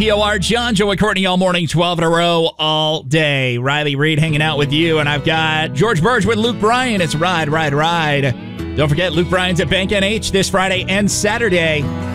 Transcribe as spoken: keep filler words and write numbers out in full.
P O R, John, Joey, Courtney, all morning, twelve in a row, all day. Riley Reed hanging out with you, and I've got George Burge with Luke Bryan. It's Ride, Ride, Ride. Don't forget, Luke Bryan's at Bank N H this Friday and Saturday.